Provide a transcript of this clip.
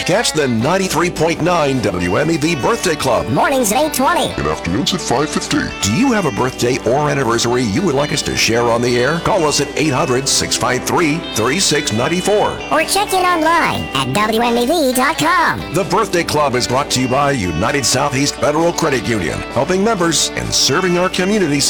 Catch the 93.9 WMEV Birthday Club. Mornings at 8:20. And afternoons at 5:50. Do you have a birthday or anniversary you would like us to share on the air? Call us at 800-653-3694. Or check in online at WMEV.com. The Birthday Club is brought to you by United Southeast Federal Credit Union, helping members and serving our community